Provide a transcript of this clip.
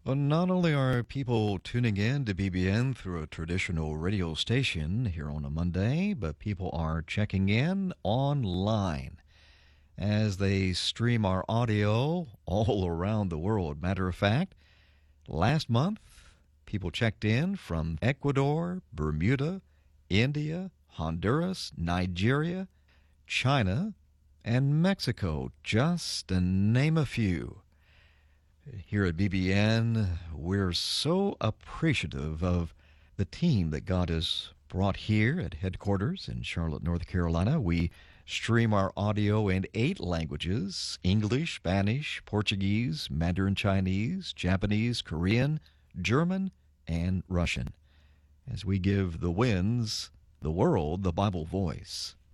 Well, not only are people tuning in to BBN through a traditional radio station here on a Monday, but people are checking in online as they stream our audio all around the world. Matter of fact, last month, people checked in from Ecuador, Bermuda, India, Honduras, Nigeria, China, and Mexico, just to name a few. Here at BBN, we're so appreciative of the team that God has brought here at headquarters in Charlotte, North Carolina. We stream our audio in 8 languages: English, Spanish, Portuguese, Mandarin Chinese, Japanese, Korean, German, and Russian, as we give the winds, the world, the Bible voice.